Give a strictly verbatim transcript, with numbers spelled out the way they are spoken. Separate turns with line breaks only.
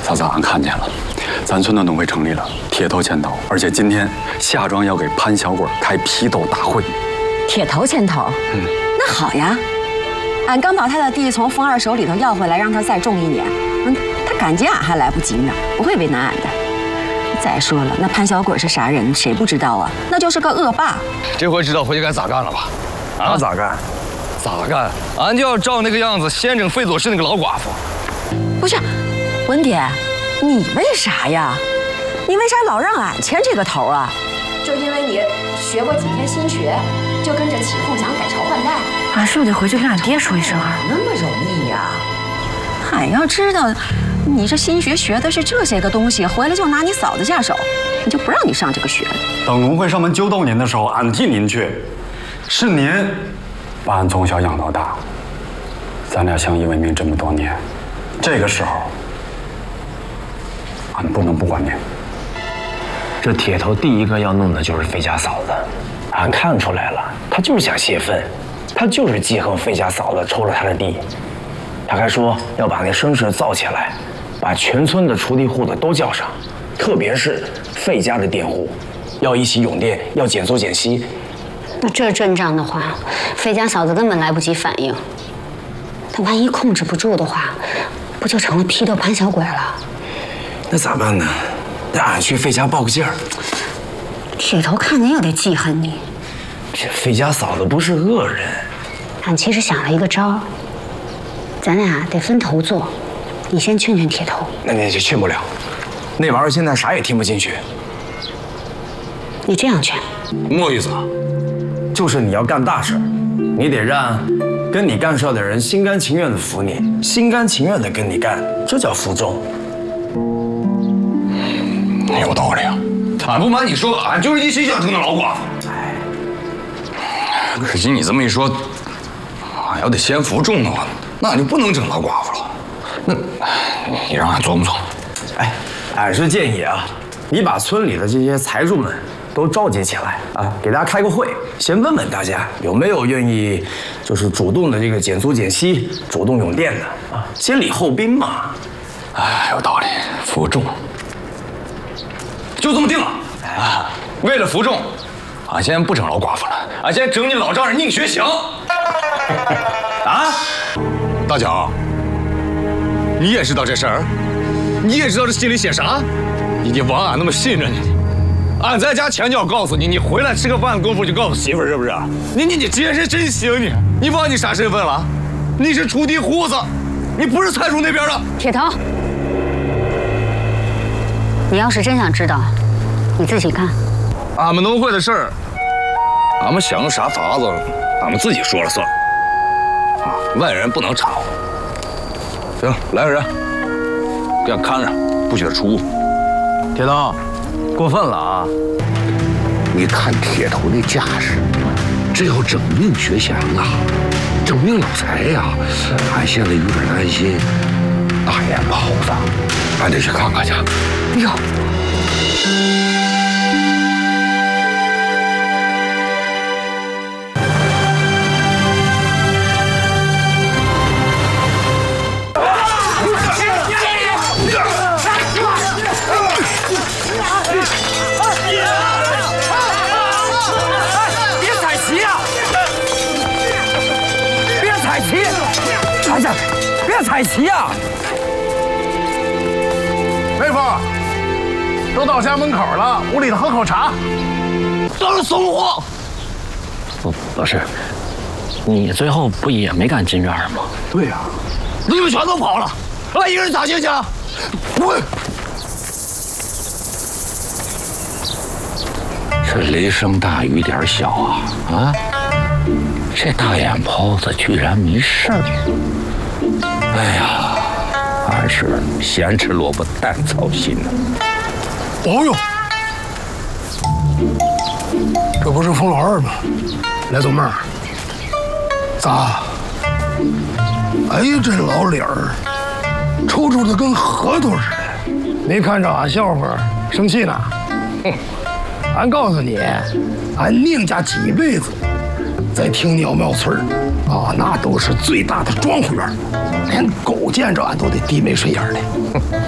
嫂子，俺看见了，咱村的农会成立了，铁头牵头，而且今天夏庄要给潘小鬼开批斗大会。
铁头牵头，嗯，那好呀。俺刚把他的地从风二手里头要回来，让他再种一年。嗯，他感激俺还来不及呢，不会为难俺的。再说了，那潘小鬼是啥人，谁不知道啊？那就是个恶霸。
这回知道回去该咋干了吧？
啊，咋干？
咋干？俺就要照那个样子，先整费佐氏那个老寡妇。
不是，文爹，你为啥呀？你为啥老让俺牵这个头啊？就因为你学过几天新学，就跟着起哄想改朝换代？
俺是不是得回去跟俺爹说一声啊？
那么容易呀？俺要知道你这新学学的是这些个东西，回来就拿你嫂子下手，你就不让你上这个学了。
等农会上门揪斗您的时候，俺替您去。是您把俺从小养到大，咱俩相依为命这么多年，这个时候，俺不能不管您。
这铁头第一个要弄的就是费家嫂子，俺看出来了，他就是想泄愤，他就是记恨费家嫂子抽了他的地，他还说要把那声势造起来，把全村的锄地户的都叫上，特别是费家的佃户，要一起涌佃，要减租减息。
那这阵仗的话，费家嫂子根本来不及反应。他万一控制不住的话，不就成了批斗潘小鬼了？
那咋办呢？让俺去费家报个信儿。
铁头看见又得记恨你。
这费家嫂子不是恶人。
俺其实想了一个招，咱俩得分头做。你先劝劝铁头。
那那就劝不了，那玩意儿现在啥也听不进去。
你这样劝，
么意思啊？
就是你要干大事，你得让跟你干事的人心甘情愿的服你，心甘情愿的跟你干，这叫服众。
有道理啊！俺不瞒你说，俺就是一心想成那老寡妇。可是你这么一说，俺要得先服众的话，那俺就不能整老寡妇了。那你让俺琢磨琢磨。
哎，俺是建议啊，你把村里的这些财主们都召集起来啊，给大家开个会，先问问大家有没有愿意，就是主动的这个减租减息、主动涌佃的啊，先礼后兵嘛。
哎，有道理，服众。就这么定了啊！为了服众，俺先不整老寡妇了，俺先整你老丈人宁学祥。啊，大脚，你也知道这事儿？你也知道这信里写啥？你你枉俺那么信任你，俺在家前脚告诉你，你回来吃个饭的功夫就告诉媳妇儿，是不是？你你你这人真行你！你忘你啥身份了？你是锄地户子，你不是财主那边的。
铁头。你要是真想知道，你自己干。
俺们农会的事儿，俺们想用啥法子，俺们自己说了算。啊，外人不能掺和。行，来个人，给俺看着，不许他出屋。
铁头，过分了啊！
你看铁头那架势，这要整宁学祥啊，整宁老财呀，俺现在有点担心。大眼泡子，俺得去看看去。哎呀！
别踩旗呀！别踩旗！哎呀，别踩旗呀！
妹夫，都到家门口了，屋里头喝口茶。
当然怂货。
不不是，你最后不也没敢进院吗？
对呀、啊，
你们全都跑了，俺一个人咋进去？滚！
这雷声大雨点小啊啊！这大眼泡子居然没事儿。哎呀！俺是咸吃萝卜淡操心呢。
哦呦，这不是冯老二吗？来，总妹儿，咋？哎呀，这老脸儿，抽抽的跟核桃似的。没看着俺笑话，生气呢？哼！俺告诉你，俺宁家几辈子在听鸟庙村啊，那都是最大的庄户院，连狗见着俺都得低眉顺眼的。